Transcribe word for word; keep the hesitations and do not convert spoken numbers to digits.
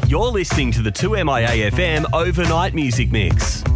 You're listening to the two M I A F M Overnight Music Mix.